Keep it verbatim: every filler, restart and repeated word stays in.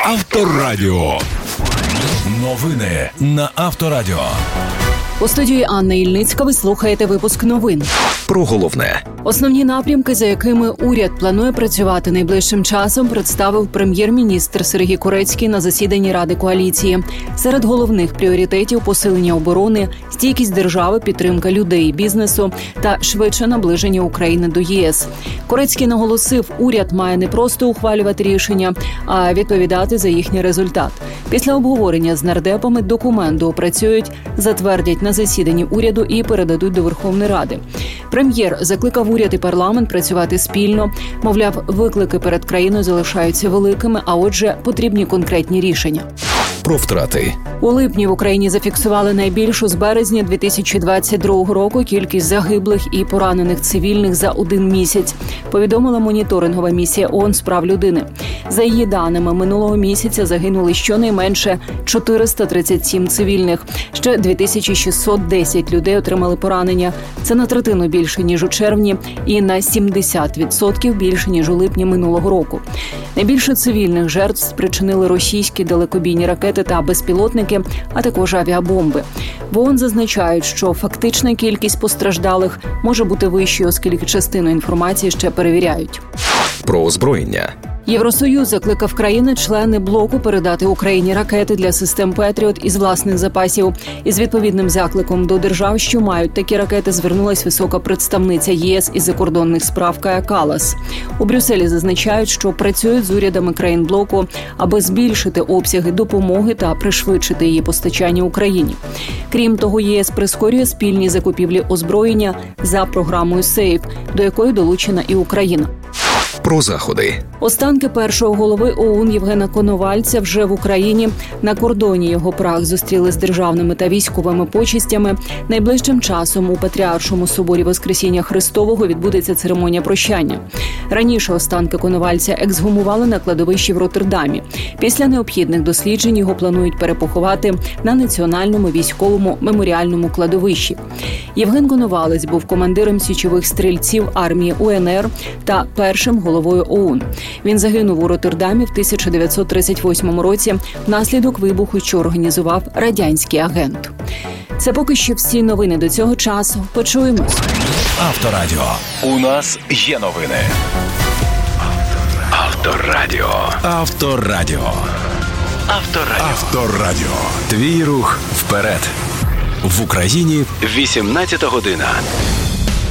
Авторадіо. Новини на Авторадіо. У студії Анна Ільницька ви слухаєте випуск новин. Про головне. Основні напрямки, за якими уряд планує працювати найближчим часом, представив прем'єр-міністр Сергій Курецький на засіданні Ради коаліції. Серед головних пріоритетів – посилення оборони, стійкість держави, підтримка людей і бізнесу та швидше наближення України до ЄС. Курецький наголосив, уряд має не просто ухвалювати рішення, а відповідати за їхній результат. Після обговорення з нардепами документ доопрацюють, затвердять на засіданні уряду і передадуть до Верховної Ради. Прем'єр закликав уряд і парламент працювати спільно. Мовляв, виклики перед країною залишаються великими, а отже, потрібні конкретні рішення. Про втрати. У липні в Україні зафіксували найбільшу з березня дві тисячі двадцять другого року кількість загиблих і поранених цивільних за один місяць, повідомила моніторингова місія ООН з прав людини. За її даними, минулого місяця загинули щонайменше чотириста тридцять сім цивільних. Ще дві тисячі шістсот десять людей отримали поранення. Це на третину більше, ніж у червні, і на сімдесят відсотків більше, ніж у липні минулого року. Найбільше цивільних жертв спричинили російські далекобійні ракети та безпілотники, а також авіабомби. В ООН зазначають, що фактична кількість постраждалих може бути вищою, оскільки частину інформації ще перевіряють. Про озброєння. Євросоюз закликав країни-члени блоку передати Україні ракети для систем «Петріот» із власних запасів. Із відповідним закликом до держав, що мають такі ракети, звернулась висока представниця ЄС із закордонних справ Кая Каллас. У Брюсселі зазначають, що працюють з урядами країн блоку, аби збільшити обсяги допомоги та пришвидшити її постачання Україні. Крім того, ЄС прискорює спільні закупівлі озброєння за програмою «Сейф», до якої долучена і Україна. Про заходи. Останки першого голови ОУН Євгена Коновальця вже в Україні. На кордоні його прах зустріли з державними та військовими почестями. Найближчим часом у Патріаршому соборі Воскресіння Христового відбудеться церемонія прощання. Раніше останки Коновальця ексгумували на кладовищі в Роттердамі. Після необхідних досліджень його планують перепоховати на Національному військовому меморіальному кладовищі. Євген Коновалець був командиром січових стрільців армії УНР та першим головою ОУН. Він загинув у Роттердамі в тисяча дев'ятсот тридцять восьмому році внаслідок вибуху, що організував радянський агент. Це поки що всі новини до цього часу. Почуємось. Авторадіо. У нас є новини. Авторадіо. Авторадіо. Авторадіо. Авторадіо. Твій рух вперед. В Україні вісімнадцята година.